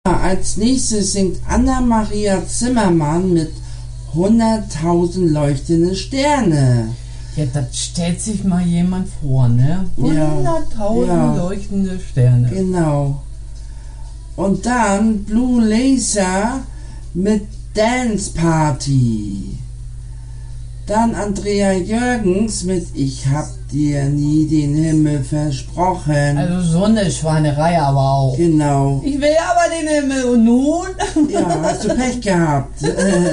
Als nächstes singt Anna-Maria Zimmermann mit 100.000 leuchtende Sterne. Ja, das stellt sich mal jemand vor, ne? 100.000 leuchtende Sterne. Genau. Und dann Blue Laser mit Dance Party. Dann Andrea Jürgens mit Ich hab dir nie den Himmel versprochen. Also so eine Schweinerei aber auch. Genau. Ich will aber den Himmel und nun? Ja, hast du Pech gehabt.